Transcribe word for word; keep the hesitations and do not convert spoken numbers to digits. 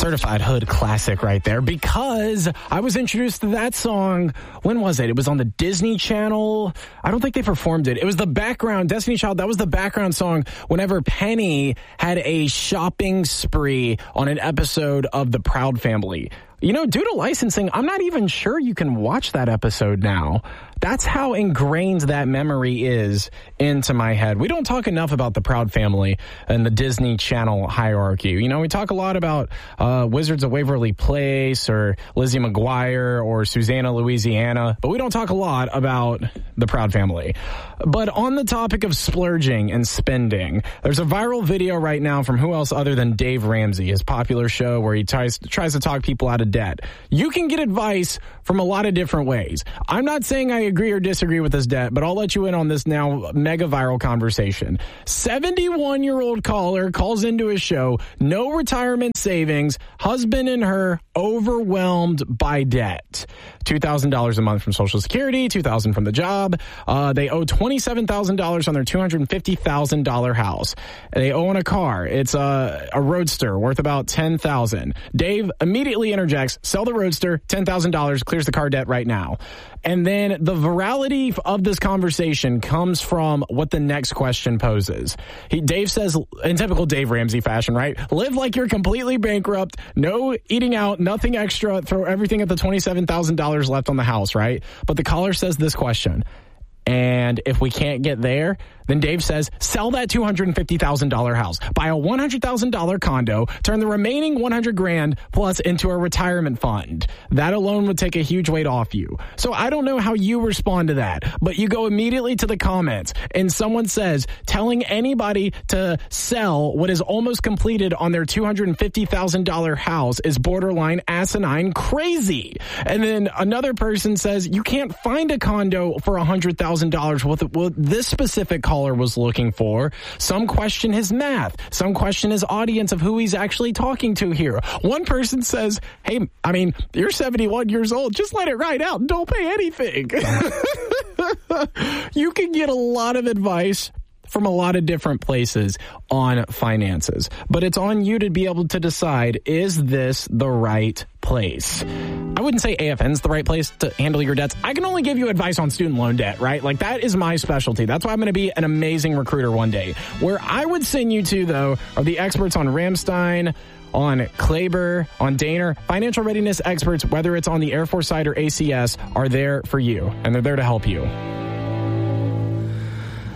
Certified Hood classic right there, because I was introduced to that song. When was it? It was on the Disney Channel. I don't think they performed it. It was the background, Destiny Child, that was the background song whenever Penny had a shopping spree on an episode of The Proud Family. You know, due to licensing, I'm not even sure you can watch that episode now. That's how ingrained that memory is into my head. We don't talk enough about the Proud Family and the Disney Channel hierarchy. You know, we talk a lot about uh, Wizards of Waverly Place or Lizzie McGuire or Susanna, Louisiana, but we don't talk a lot about the Proud Family. But on the topic of splurging and spending, there's a viral video right now from who else other than Dave Ramsey, his popular show where he tries, tries to talk people out of debt. You can get advice from a lot of different ways. I'm not saying I agree or disagree with this debt, but I'll let you in on this now mega viral conversation. seventy-one-year-old caller calls into his show, no retirement savings, husband and her overwhelmed by debt. two thousand dollars a month from Social Security, two thousand dollars from the job. Uh, they owe twenty-seven thousand dollars on their two hundred fifty thousand dollars house. They own a car. It's a, a Roadster worth about ten thousand dollars. Dave immediately interjects, sell the Roadster, ten thousand dollars, clears the car debt right now. And then the virality of this conversation comes from what the next question poses. He, Dave says, in typical Dave Ramsey fashion, right? Live like you're completely bankrupt, no eating out, nothing extra, throw everything at the twenty-seven thousand dollars left on the house, right? But the caller says this question. And if we can't get there, then Dave says, sell that two hundred fifty thousand dollars house, buy a one hundred thousand dollars condo, turn the remaining one hundred grand plus into a retirement fund. That alone would take a huge weight off you. So I don't know how you respond to that, but you go immediately to the comments and someone says, telling anybody to sell what is almost completed on their two hundred fifty thousand dollars house is borderline asinine crazy. And then another person says, you can't find a condo for one hundred thousand dollars with what this specific caller was looking for. Some question his math. Some question his audience of who he's actually talking to here. One person says, hey, I mean, you're seventy-one years old. Just let it ride out and don't pay anything. You can get a lot of advice from a lot of different places on finances, but it's on you to be able to decide, is this the right place? I wouldn't say A F N's the right place to handle your debts. I can only give you advice on student loan debt, right? Like, that is my specialty. That's why I'm going to be an amazing recruiter one day. Where I would send you to, though, are the experts on Ramstein, on Klaber, on Daner. Financial readiness experts, whether it's on the Air Force side or A C S, are there for you, and they're there to help you.